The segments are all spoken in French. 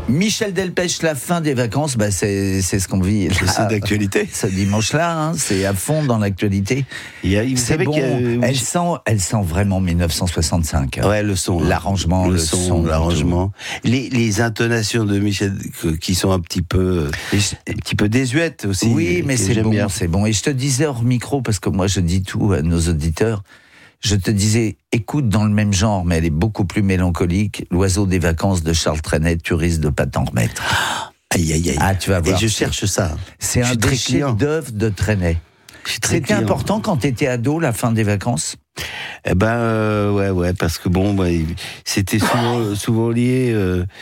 Michel Delpech, la fin des vacances, c'est ce qu'on vit. Là, c'est d'actualité. Ce dimanche-là, hein, c'est à fond dans l'actualité. C'est bon. Elle sent vraiment 1965. Ouais, le son, l'arrangement, le son, l'arrangement, les intonations de Michel qui sont un petit peu désuètes aussi. Oui, mais c'est bon, c'est bon. Et je te disais hors micro, parce que moi je dis tout à nos auditeurs. Je te disais, écoute dans le même genre, mais elle est beaucoup plus mélancolique, L'oiseau des vacances de Charles Trenet, tu risques de pas t'en remettre. Aïe, aïe, aïe. Ah, tu vas voir. Et je cherche ça. C'est un des chefs-d'œuvre de Trenet. C'était important quand t'étais ado, la fin des vacances? Eh ben, ouais, parce que c'était souvent lié.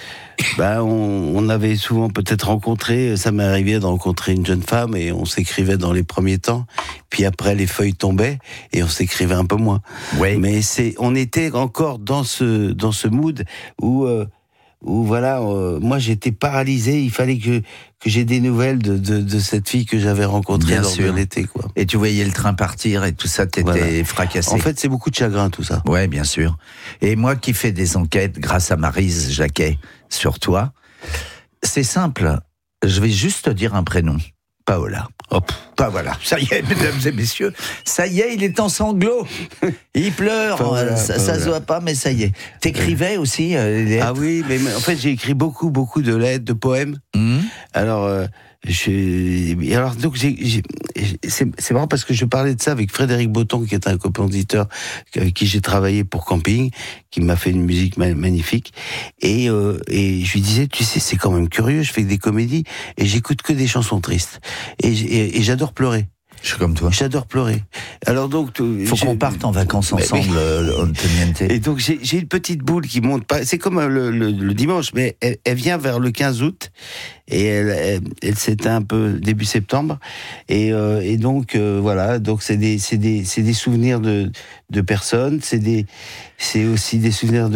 On avait souvent peut-être rencontré. Ça m'est arrivé de rencontrer une jeune femme et on s'écrivait dans les premiers temps. Puis après, les feuilles tombaient et on s'écrivait un peu moins. Ouais. Mais on était encore dans ce mood où voilà, moi j'étais paralysé. Il fallait que j'ai des nouvelles de cette fille que j'avais rencontrée lors de l'été, quoi. Et tu voyais le train partir et tout ça, t'étais fracassé. En fait, c'est beaucoup de chagrin, tout ça. Ouais, bien sûr. Et moi qui fais des enquêtes grâce à Maryse Jacquet sur toi, c'est simple. Je vais juste te dire un prénom. Paola. Hop. Voilà. Ça y est, mesdames et messieurs. Ça y est, il est en sanglots. Il pleure. Paola. Ça se voit pas, mais ça y est. T'écrivais aussi les lettres? Ah oui, mais en fait, j'ai écrit beaucoup de lettres, de poèmes. Alors, donc c'est marrant parce que je parlais de ça avec Frédéric Botton, qui est un compositeur avec qui j'ai travaillé pour Camping, qui m'a fait une musique magnifique. Et je lui disais, tu sais, c'est quand même curieux, je fais des comédies et j'écoute que des chansons tristes. Et j'adore pleurer. Je suis comme toi. J'adore pleurer. Alors donc, faut qu'on parte en vacances ensemble, Antoniente. Et donc j'ai une petite boule qui monte pas. C'est comme le dimanche, mais elle vient vers le 15 août et elle s'éteint un peu début septembre. Et donc voilà. Donc c'est des souvenirs de personnes. C'est aussi des souvenirs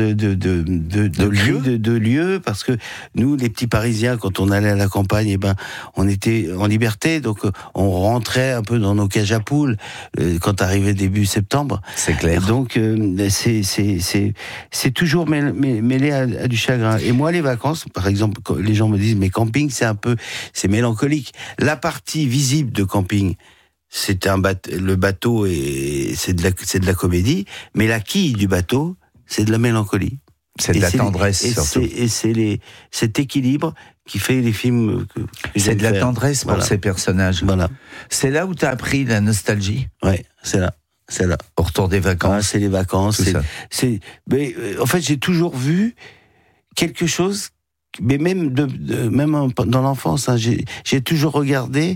de lieux, parce que nous, les petits Parisiens, quand on allait à la campagne, on était en liberté, donc on rentrait un peu dans nos cages à poules quand arrivait début septembre. C'est clair. Et donc c'est toujours mêlé à du chagrin. Et moi, les vacances, par exemple, les gens me disent, mais camping, c'est mélancolique. La partie visible de camping, c'est le bateau et c'est de la comédie, mais la quille du bateau, c'est de la mélancolie. C'est de la tendresse, surtout. Et c'est cet équilibre qui fait les films que c'est de la tendresse pour ces personnages. Voilà. C'est là où tu as appris la nostalgie. Ouais, c'est là. Au retour des vacances. Ah, c'est les vacances. Mais en fait, j'ai toujours vu quelque chose. Mais même dans l'enfance, hein, j'ai toujours regardé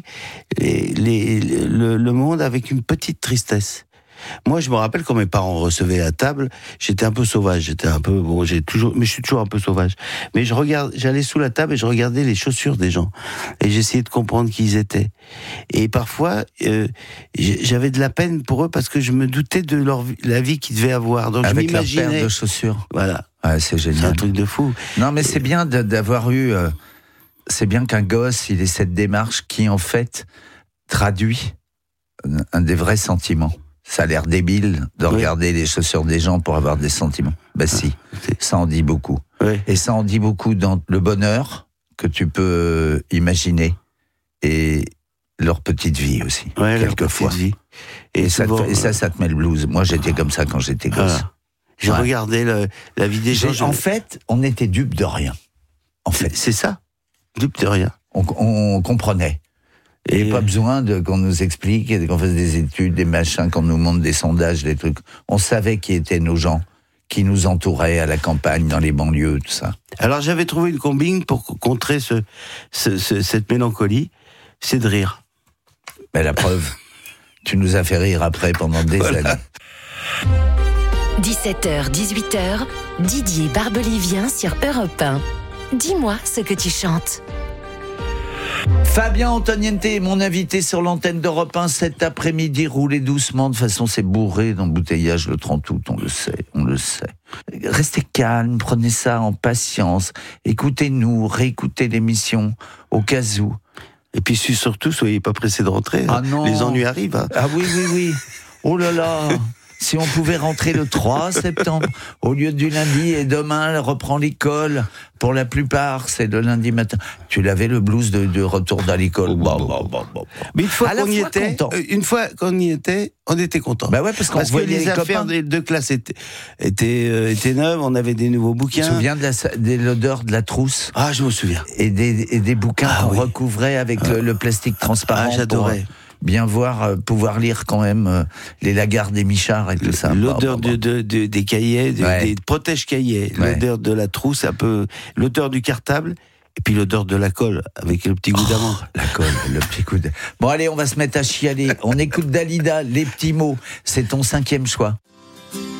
le monde avec une petite tristesse. Moi, je me rappelle quand mes parents recevaient à table, j'étais un peu sauvage. Mais je suis toujours un peu sauvage. Mais j'allais sous la table et je regardais les chaussures des gens et j'essayais de comprendre qui ils étaient. Et parfois, j'avais de la peine pour eux parce que je me doutais de la vie qu'ils devaient avoir. Donc avec je m'imaginais. leur paire de chaussures. Voilà. Ah, c'est génial. C'est un truc de fou. Non, mais c'est bien d'avoir eu. C'est bien qu'un gosse, il ait cette démarche qui, en fait, traduit un des vrais sentiments. Ça a l'air débile de regarder les chaussures des gens pour avoir des sentiments. Si, ça en dit beaucoup. Oui. Et ça en dit beaucoup dans le bonheur que tu peux imaginer et leur petite vie aussi, quelquefois. Et ça te met le blues. Moi, j'étais comme ça quand j'étais gosse. Voilà. J'ai regardé la vie des gens. En fait, on était dupes de rien. En fait, c'est ça, dupes de rien. On comprenait. Et pas besoin qu'on nous explique, qu'on fasse des études, des machins, qu'on nous montre des sondages, des trucs. On savait qui étaient nos gens, qui nous entouraient à la campagne, dans les banlieues, tout ça. Alors j'avais trouvé une combine pour contrer cette mélancolie, c'est de rire. Ben, la preuve, tu nous as fait rire après pendant des années. 17h, 18h, Didier Barbelivien sur Europe 1. Dis-moi ce que tu chantes. Fabien Antoniente est mon invité sur l'antenne d'Europe 1 cet après-midi. Roulez doucement, de toute façon c'est bourré d'embouteillage le 30 août, on le sait. Restez calme, prenez ça en patience. Écoutez-nous, réécoutez l'émission au cas où. Et puis surtout, soyez pas pressés de rentrer. Ah non. Les ennuis arrivent. Hein. Ah oui. Oh là là. si on pouvait rentrer le 3 septembre au lieu du lundi, et demain elle reprend l'école. Pour la plupart, c'est le lundi matin. Tu l'avais le blues de retour à l'école. Mais une fois À la qu'on y fois était, content. on était content. Bah ouais, parce qu'on que voyait les les affaires copains. de classe étaient neuves, on avait des nouveaux Tu bouquins. te souviens de l'odeur de la trousse Ah, je me souviens. et des bouquins qu'on oui. recouvrait avec le plastique transparent. Ah, j'adorais. Pour bien voir, pouvoir lire quand même les Lagarde et Michard et tout ça. L'odeur des cahiers, des protège-cahiers, Ouais. l'odeur de la trousse, un peu, l'odeur du cartable, et puis l'odeur de la colle, avec le petit goût d'amande. La colle, le petit coup de... Bon allez, on va se mettre à chialer. On écoute Dalida, les petits mots. C'est ton 5e choix.